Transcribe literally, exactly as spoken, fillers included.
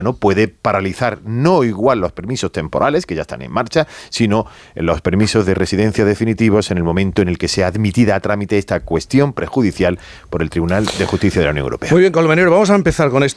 no puede paralizar no igual los permisos temporales, que ya están en marcha, sino los permisos de residencia definitivos en el momento en el que sea admitida a trámite esta cuestión prejudicial por el Tribunal de Justicia de la Unión Europea. Muy bien, Colmenero, vamos a empezar con esta